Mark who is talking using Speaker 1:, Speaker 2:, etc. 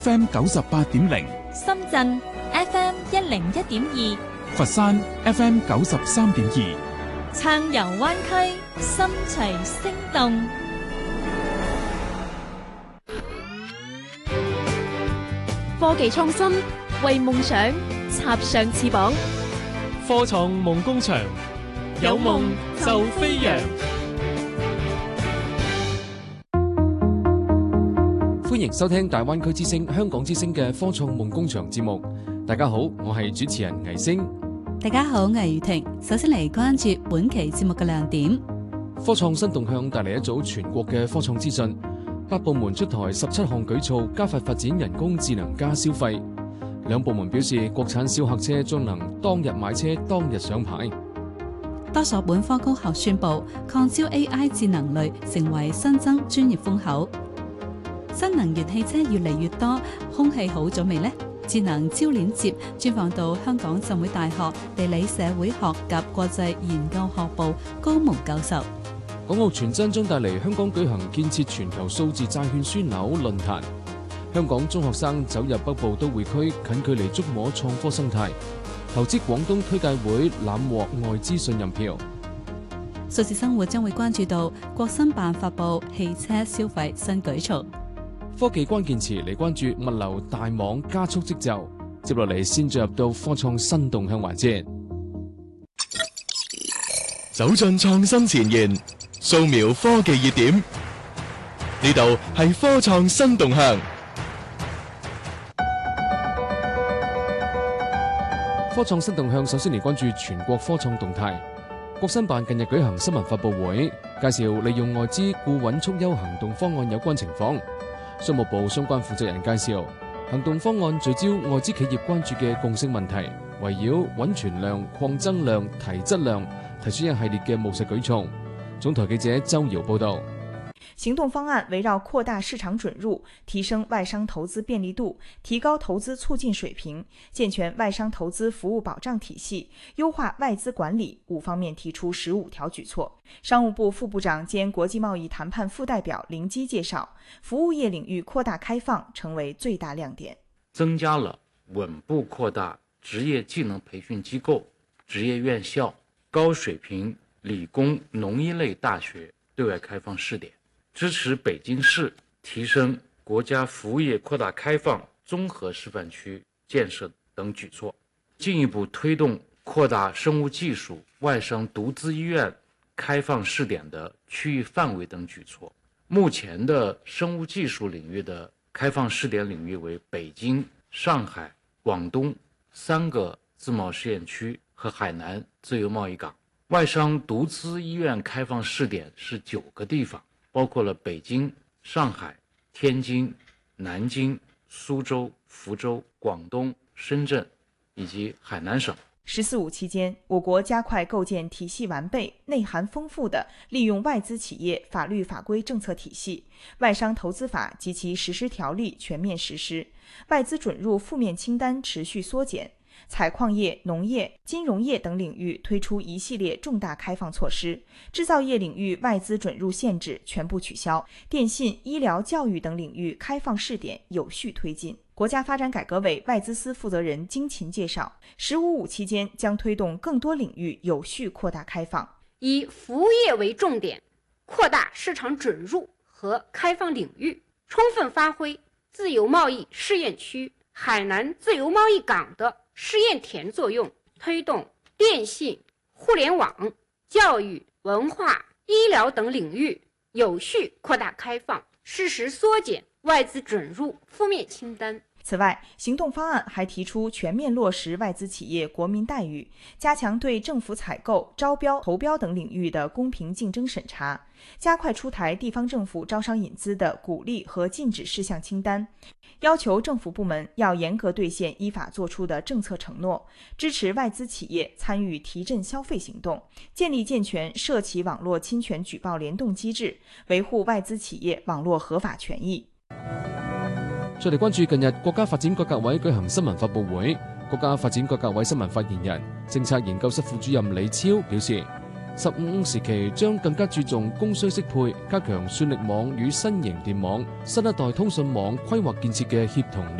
Speaker 1: FM 98.0，
Speaker 2: 深圳 FM 101.2，
Speaker 1: 佛山 FM 93.2，
Speaker 2: 暢遊灣區，心隨聲動。
Speaker 3: 科技創新，為夢想插上翅膀。
Speaker 4: 科創夢工場，有夢就飛揚。
Speaker 5: 歡迎收聽大灣區之聲、香港之聲嘅科創夢工場節目。大家好，我係主持人倪星。
Speaker 6: 大家好，我係余婷。首先嚟關注本期節目嘅亮點。
Speaker 5: 科創新動向帶嚟一組全國嘅科創資訊，8部門出台17項舉措，加快發展人工智能加消費。2部門表示，國產小客車將能當日買車當日上牌。
Speaker 6: 多所本科高校宣布擴招 AI 智能類成為新增專業風口。新能源汽車越嚟越多，空氣好咗未呢？智能招鏈接專訪到香港浸會大學地理社會學及國際研究學部高蒙教授。
Speaker 5: 港澳傳真將帶嚟香港舉行建設全球數字債券樞紐論壇。香港中學生走入北部都會區，近距離觸摸創科生態。投資廣東推介會攬獲外資信任票。
Speaker 6: 數字生活將會關注到國新辦發布汽車消費新舉措。
Speaker 5: 科技關鍵詞嚟關注物流大網加速節奏。接落嚟先進入到科創新動向環節，
Speaker 7: 走進創新前沿，掃描科技熱點。呢度係科創新動向。
Speaker 5: 科創新動向首先嚟關注全國科創動態。國新辦近日舉行新聞發佈會，介紹利用外資固穩促優行動方案有關情況。商務部相關負責人介紹，行動方案聚焦外資企業關注嘅共性問題，圍繞穩存量、擴增量、提質量，提出一系列嘅務實舉措。總台記者周瑤報道。
Speaker 8: 行動方案圍繞擴大市場准入、提升外商投資便利度、提高投資促進水平、健全外商投資服務保障體系、優化外資管理5方面提出15條舉措。商務部副部長兼國際貿易談判副代表林基介紹，服務業領域擴大開放成為最大亮點，
Speaker 9: 增加了穩步擴大職業技能培訓機構、職業院校、高水平理工農醫類大學對外開放試點，支持北京市提升國家服務業擴大開放綜合示範區建設等舉措，進一步推動擴大生物技術外商獨資醫院開放試點的區域範圍等舉措。目前的生物技術領域的開放試點領域為北京、上海、廣東3個自貿試驗區和海南自由貿易港。外商獨資醫院開放試點是9個地方，包括了北京、上海、天津、南京、蘇州、福州、廣東、深圳以及海南省。
Speaker 8: 14.5期間，我國加快構建體系完備、內涵豐富的利用外資企業法律法規政策體系，外商投資法及其實施條例全面實施，外資准入負面清單持續縮減。採礦業、農業、金融業等領域推出一系列重大開放措施，製造業領域外資准入限制全部取消，電信、醫療、教育等領域開放試點有序推進。國家發展改革委外資司負責人金勤介紹，15.5期間將推動更多領域有序擴大開放，
Speaker 3: 以服務業為重點，擴大市場准入和開放領域，充分發揮自由貿易試驗區海南自由貿易港的試驗田作用，推動電信、互聯網、教育、文化、醫療等領域有序擴大開放，適時縮減外資准入負面清單。
Speaker 8: 此外，行動方案還提出全面落實外資企業國民待遇，加強對政府採購、招標、投標等領域的公平競爭審查，加快出台地方政府招商引資的鼓勵和禁止事項清單，要求政府部門要嚴格兌現依法作出的政策承諾，支持外資企業參與提振消費行動，建立健全涉企網絡侵權舉報聯動機制，維護外資企業網絡合法權益。
Speaker 5: 再嚟關注近日國家發展改革委舉行新聞發佈會，國家發展改革委新聞發言人、政策研究室副主任李超表示， 15時期將更加注重供需適配，加強算力網與新型電網、新一代通訊網規劃建設嘅協同